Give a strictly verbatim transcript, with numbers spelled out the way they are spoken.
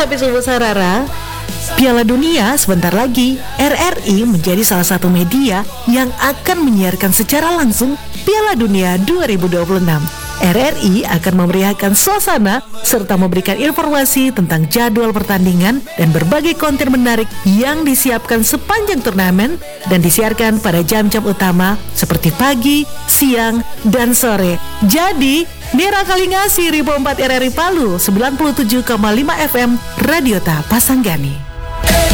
Sopi Subuh Sarara, Piala Dunia sebentar lagi. R R I menjadi salah satu media yang akan menyiarkan secara langsung Piala Dunia dua ribu dua puluh enam. R R I akan memeriahkan suasana serta memberikan informasi tentang jadwal pertandingan dan berbagai konten menarik yang disiapkan sepanjang turnamen dan disiarkan pada jam-jam utama seperti pagi, siang, dan sore. Jadi, Nera Kalingasih Ribu empat R R I Palu sembilan puluh tujuh koma lima F M Radio Ta Pasanggani.